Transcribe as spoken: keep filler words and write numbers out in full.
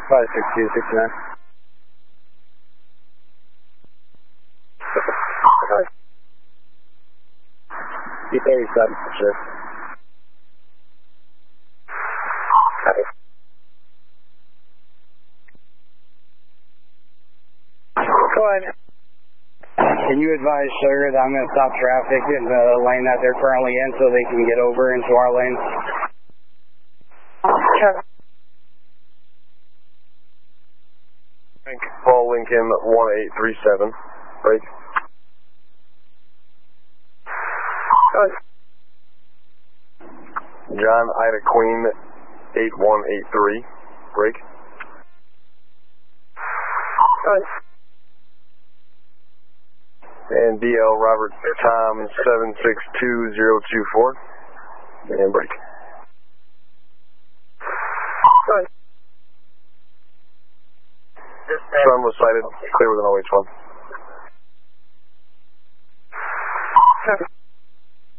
five six two six nine. B thirty-seven, sure. Copy. Go ahead. Can you advise Sugar that I'm going to stop traffic in the lane that they're currently in so they can get over into our lane? Sure. Paul Lincoln one eight three seven. Break. Good. John Ida Queen eight one eight three. Break. Good. And D L Robert Tom seven six two zero two four. And break. Good. Sun was sighted, clear with an O H one. Sure.